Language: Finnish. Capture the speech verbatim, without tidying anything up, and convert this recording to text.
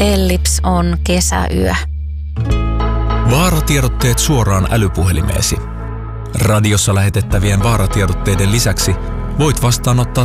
Ellips on kesäyö. Vaaratiedotteet suoraan älypuhelimeesi. Radiossa lähetettävien vaaratiedotteiden lisäksi voit vastaanottaa